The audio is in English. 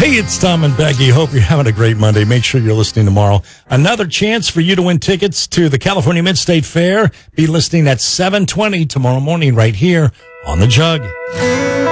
Hey, it's Tom and Becky. Hope you're having a great Monday. Make sure you're listening tomorrow. Another chance for you to win tickets to the California Mid-State Fair. Be listening at 7:20 tomorrow morning right here on The Jug.